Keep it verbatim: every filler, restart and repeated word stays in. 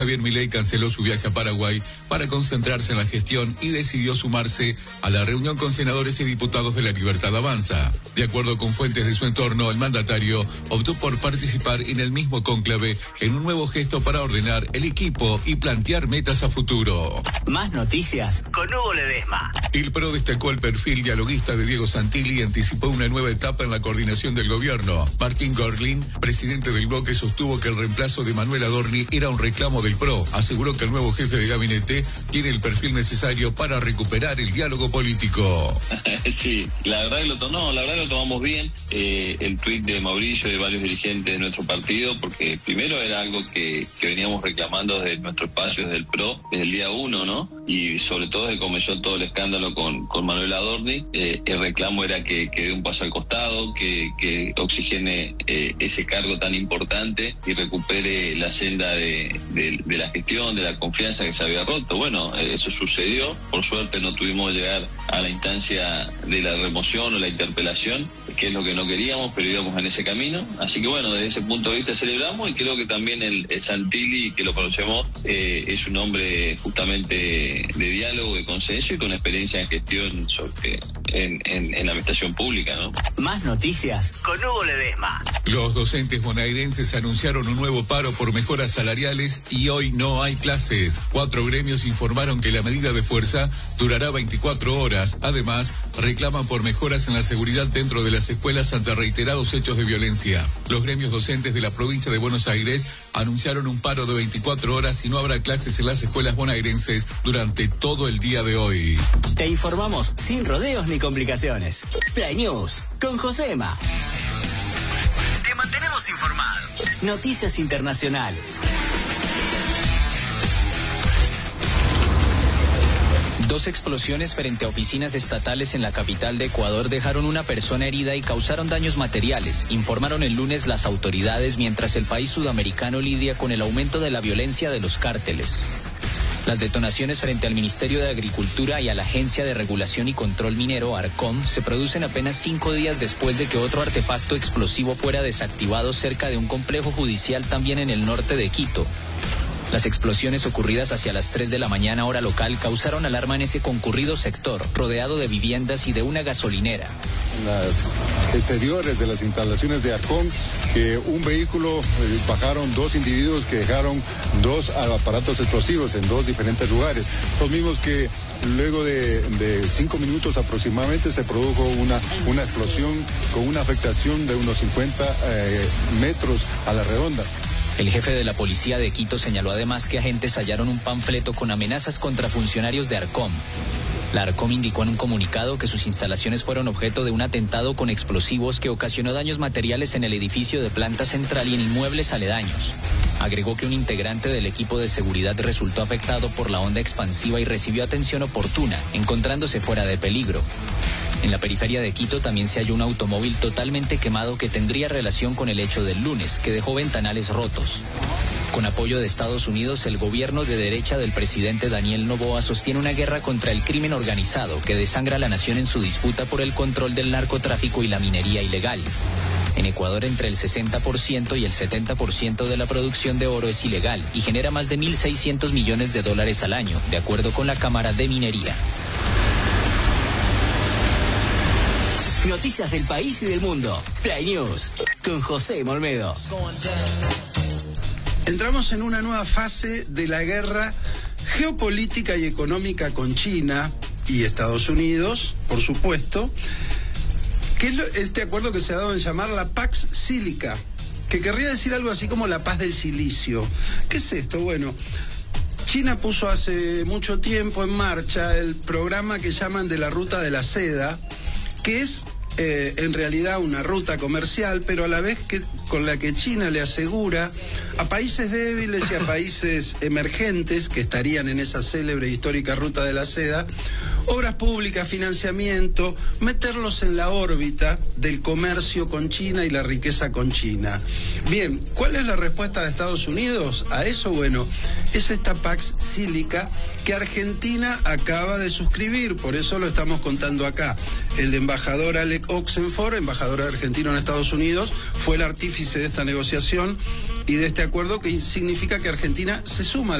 Javier Milei canceló su viaje a Paraguay para concentrarse en la gestión y decidió sumarse a la reunión con senadores y diputados de La Libertad Avanza. De acuerdo con fuentes de su entorno, el mandatario optó por participar en el mismo cónclave en un nuevo gesto para ordenar el equipo y plantear metas a futuro. Más noticias con Hugo Ledesma. Il Pro destacó el perfil dialoguista de Diego Santilli y anticipó una nueva etapa en la coordinación del gobierno. Martín Gorlin, presidente del bloque, sostuvo que el reemplazo de Manuel Adorni era un reclamo del Pro. Aseguró que el nuevo jefe de gabinete tiene el perfil necesario para recuperar el diálogo político. Sí, la verdad que lo, no, la verdad que lo tomamos bien, eh, el tuit de Mauricio y de varios dirigentes de nuestro partido, porque primero era algo que, que veníamos reclamando desde nuestro espacio, desde el Pro, desde el día uno, ¿no? Y sobre todo desde que comenzó todo el escándalo con, con Manuel Adorni, eh, el reclamo era que, que dé un paso al costado, que, que oxigene eh, ese cargo tan importante y recupere la senda de, de, de la gestión, de la confianza que se había roto. Bueno, eh, eso sucedió, por suerte no tuvimos que llegar a la instancia de la remoción o la interpelación, que es lo que no queríamos, pero íbamos en ese camino. Así que bueno, desde ese punto de vista celebramos, y creo que también el, el Santilli, que lo conocemos, eh, es un hombre justamente de diálogo, de consenso y con experiencia en gestión sobre, en, en, en la administración pública, ¿no? Más noticias con Hugo Ledesma. Los docentes bonaerenses anunciaron un nuevo paro por mejoras salariales y hoy no hay clases. Cuatro gremios informaron que la medida de fuerza durará veinticuatro horas. Además, reclaman por mejoras en la seguridad dentro de las escuelas ante reiterados hechos de violencia. Los gremios docentes de la provincia de Buenos Aires anunciaron un paro de veinticuatro horas y no habrá clases en las escuelas bonaerenses durante todo el día de hoy. Te informamos sin rodeos ni complicaciones. Play News con Josema. Te mantenemos informado. Noticias internacionales. Dos explosiones frente a oficinas estatales en la capital de Ecuador dejaron una persona herida y causaron daños materiales, informaron el lunes las autoridades, mientras el país sudamericano lidia con el aumento de la violencia de los cárteles. Las detonaciones frente al Ministerio de Agricultura y a la Agencia de Regulación y Control Minero, ARCOM, se producen apenas cinco días después de que otro artefacto explosivo fuera desactivado cerca de un complejo judicial también en el norte de Quito. Las explosiones ocurridas hacia las tres de la mañana hora local causaron alarma en ese concurrido sector, rodeado de viviendas y de una gasolinera. Las exteriores de las instalaciones de ARCOM, que un vehículo, eh, bajaron dos individuos que dejaron dos aparatos explosivos en dos diferentes lugares. Los mismos que luego de, de cinco minutos aproximadamente se produjo una, una explosión con una afectación de unos cincuenta eh, metros a la redonda. El jefe de la policía de Quito señaló además que agentes hallaron un panfleto con amenazas contra funcionarios de ARCOM. La ARCOM indicó en un comunicado que sus instalaciones fueron objeto de un atentado con explosivos que ocasionó daños materiales en el edificio de planta central y en inmuebles aledaños. Agregó que un integrante del equipo de seguridad resultó afectado por la onda expansiva y recibió atención oportuna, encontrándose fuera de peligro. En la periferia de Quito también se halló un automóvil totalmente quemado que tendría relación con el hecho del lunes, que dejó ventanales rotos. Con apoyo de Estados Unidos, el gobierno de derecha del presidente Daniel Noboa sostiene una guerra contra el crimen organizado que desangra a la nación en su disputa por el control del narcotráfico y la minería ilegal. En Ecuador, entre el sesenta por ciento y el setenta por ciento de la producción de oro es ilegal y genera más de mil seiscientos millones de dólares al año, de acuerdo con la Cámara de Minería. Noticias del país y del mundo. Play News con José Olmedo. Entramos en una nueva fase de la guerra geopolítica y económica con China y Estados Unidos, por supuesto, que es este acuerdo que se ha dado en llamar la Pax Sílica, que querría decir algo así como la paz del silicio. ¿Qué es esto? Bueno, China puso hace mucho tiempo en marcha el programa que llaman de la Ruta de la Seda, que es eh, en realidad una ruta comercial, pero a la vez que con la que China le asegura a países débiles y a países emergentes que estarían en esa célebre e histórica Ruta de la Seda obras públicas, financiamiento, meterlos en la órbita del comercio con China y la riqueza con China. Bien, ¿cuál es la respuesta de Estados Unidos a eso? Bueno, es esta Pax Sílica que Argentina acaba de suscribir, por eso lo estamos contando acá. El embajador Alec Oxenford, embajador argentino en Estados Unidos, fue el artífice de esta negociación y de este acuerdo, que significa que Argentina se suma